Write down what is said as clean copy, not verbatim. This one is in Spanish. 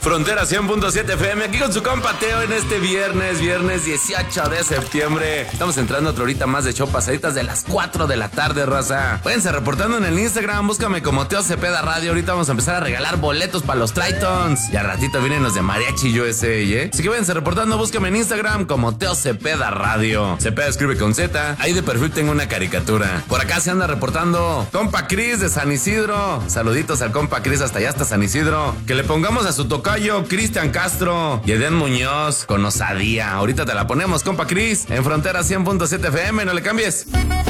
Frontera 100.7 FM, aquí con su compa Teo en este viernes 18 de septiembre. Estamos entrando otra horita más de show, pasaditas de las 4 de la tarde, raza. Váyanse reportando en el Instagram, búscame como Teo Cepeda Radio. Ahorita vamos a empezar a regalar boletos para los Tritons. Y al ratito vienen los de Mariachi USA, Así que váyanse reportando, búscame en Instagram como Teo Cepeda Radio. Cepeda escribe con Z. Ahí de perfil tengo una caricatura. Por acá se anda reportando compa Cris de San Isidro. Saluditos al compa Cris hasta allá, hasta San Isidro. Que le pongamos a su tocayo Cristian Castro y Eden Muñoz con osadía. Ahorita te la ponemos, compa Cris, en Frontera 100.7 FM, no le cambies.